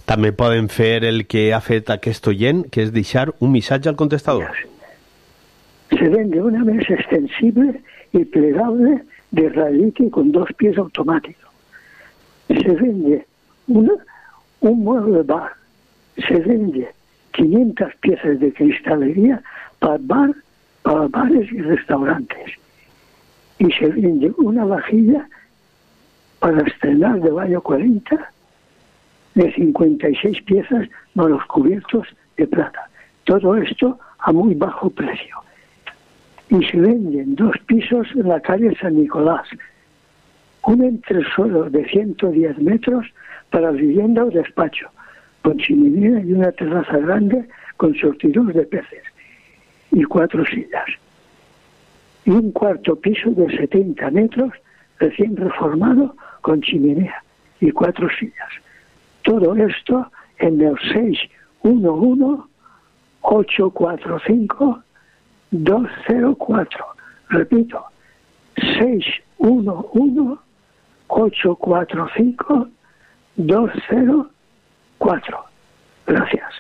També poden fer el que ha fet aquest oient, que és deixar un missatge al contestador. Se vende una mesa extensible y plegable de radiante con 2 pies automáticos. Se vende un mueble bar. Se vende 500 piezas de cristalería para bares y restaurantes. Y se vende una vajilla para estrenar de baño 40 de 56 piezas más los cubiertos de plata. Todo esto a muy bajo precio. Y se venden 2 pisos en la calle San Nicolás, un entresuelo de 110 metros para vivienda o despacho, con chimenea y una terraza grande con surtidor de peces, y 4 sillas. Y un cuarto piso de 70 metros, recién reformado, con chimenea y 4 sillas. Todo esto en el 611-845-204. Repito, 611-845-204. Gracias.